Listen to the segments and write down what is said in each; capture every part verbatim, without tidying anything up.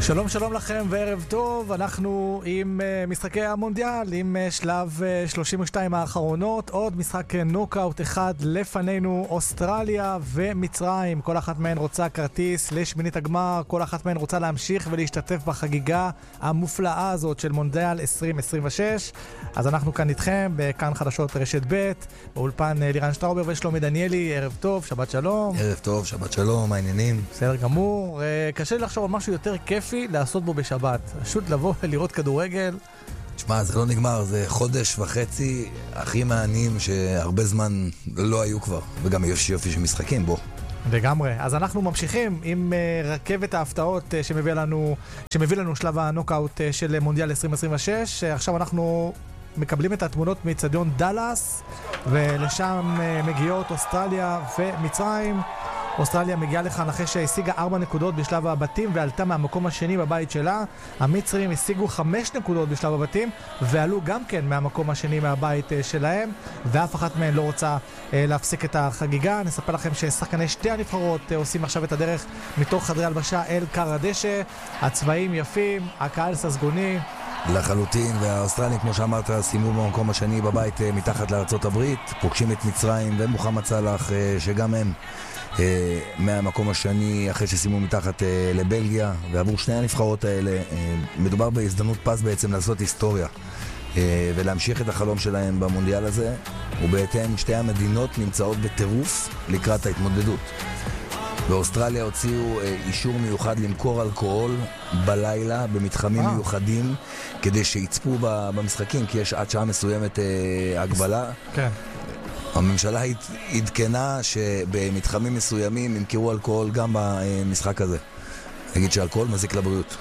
שלום שלום לכם וערב טוב, אנחנו עם uh, משחקי המונדיאל, עם uh, שלב uh, שלושים ושתיים האחרונות, עוד משחק נוקאוט אחד לפנינו, אוסטרליה ומצרים, כל אחת מהן רוצה כרטיס לשמינית הגמר, כל אחת מהן רוצה להמשיך ולהשתתף בחגיגה המופלאה הזאת של מונדיאל עשרים עשרים ושש. אז אנחנו כאן איתכם בכאן חדשות רשת ב', באולפן uh, לירן שטראובר ושלומי דניאלי, ערב טוב, שבת שלום. ערב טוב, שבת שלום, מה העניינים? בסדר גמור, uh, קשה לי לחשוב על משהו יותר כיפי לעשות בו בשבת, פשוט לבוא ולראות כדורגל. תשמע, זה לא נגמר, זה חודש וחצי הכי מעניינים שהרבה זמן לא היו כבר, וגם יש יופי של משחקים בו. לגמרי. אז אנחנו ממשיכים עם uh, רכבת ההפתעות uh, שמביא לנו, שמביא לנו שלב הנוקאוט uh, של מונדיאל עשרים עשרים ושש. Uh, עכשיו אנחנו מקבלים את התמונות מאצטדיון דאלאס, ולשם uh, מגיעות אוסטרליה ומצרים. אוסטרליה מגיעה לכאן אחרי שהשיגה ארבע נקודות בשלב הבתים ועלתה מהמקום השני בבית שלה. המצרים השיגו חמש נקודות בשלב הבתים ועלו גם כן מהמקום השני מהבית שלהם, ואף אחת מהן לא רוצה להפסיק את החגיגה. נספר לכם ששחקני שתי הנבחרות עושים עכשיו את הדרך מתוך חדרי הלבשה אל קר הדשא. הצבעים יפים, הקהל ססגוני לחלוטין, והאוסטרלים כמו שאמרת סיימו במקום השני בבית מתחת לארצות הברית, פוגשים את מצרים ומוחמד סלאח שגם הם Uh, מהמקום השני אחרי ששימו מתחת uh, לבלגיה, ועבור שני הנבחרות האלה uh, מדובר בהזדמנות פס בעצם לעשות היסטוריה uh, ולהמשיך את החלום שלהם במונדיאל הזה, ובהתאם שתי המדינות נמצאות בטירוף לקראת ההתמודדות. באוסטרליה הוציאו uh, אישור מיוחד למכור אלכוהול בלילה במתחמים ah. מיוחדים כדי שיצפו במשחקים, כי יש עד שעה מסוימת uh, הגבלה. כן. הממשלה עדכנה שבמתחמים מסוימים ימכרו אלכוהול גם במשחק הזה. נגיד שאלכוהול מזיק לבריאות.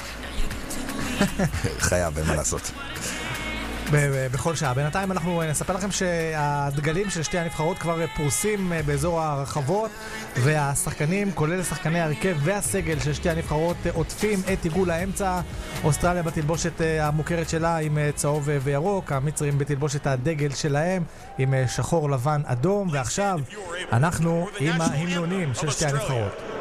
חייב, אין מה לעשות. בכל שעה. בינתיים אנחנו נספר לכם שהדגלים של שתי הנבחרות כבר פרוסים באזור הרחבות, והשחקנים, כולל שחקני הרכב והסגל של שתי הנבחרות, עוטפים את עיגול האמצע. אוסטרליה בתלבושת המוכרת שלה עם צהוב וירוק, המצרים בתלבושת הדגל שלהם עם שחור, לבן, אדום, ועכשיו אנחנו עם ההמנונים של שתי הנבחרות.